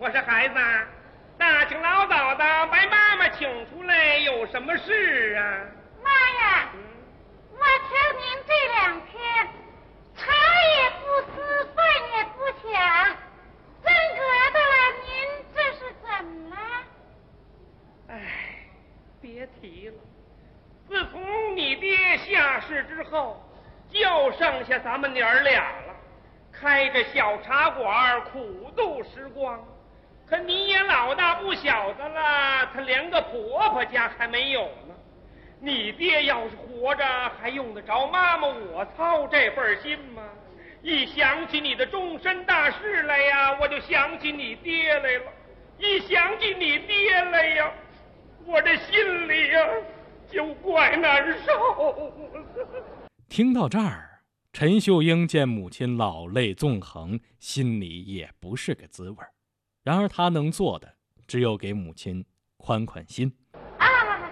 我说孩子，大清老早的把妈妈请出来，有什么事啊？ 妈呀，我听您这2天茶也不思，饭也不想，真格的了，您这是怎么了？ 哎，别提了，自从你爹下世之后，就剩下咱们娘儿俩了，开着小茶馆苦度时光。可你也老大不小的了，他连个婆婆家还没有呢。你爹要是活着，还用得着妈妈我操这份心吗？一想起你的终身大事来呀，我就想起你爹来了；一想起你爹来呀，我这心里呀就怪难受。 听到这儿，陈秀英见母亲老泪纵横，心里也不是个滋味。然而她能做的，只有给母亲宽宽心。